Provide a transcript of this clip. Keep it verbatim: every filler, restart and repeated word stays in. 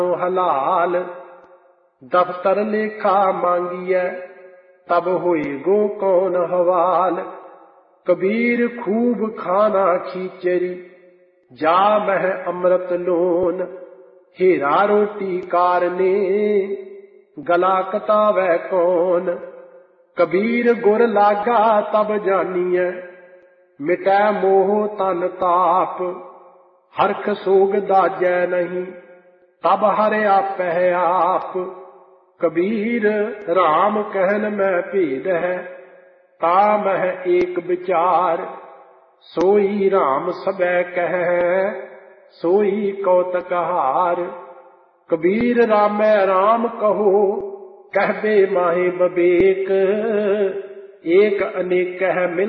हलाल। दफ्तर लेखा मांगिए तब होए गो कौन हवाल। कबीर खूब खाना खीचरी जा मह अमृत लोन। हेरा रोटी कारने गला कतावै कौन। कबीर गुर लागा तब जानिए मिटै मोह तन ताप। हरख सोग दाजै नहीं तब हर आपै आप। कबीर राम कहन में भेद है ता मह एक विचार। सोई राम सबै कहै सोई कौतकहार। कबीर रामै राम कहो कहबे माहे बबेक। एक अनेक मिल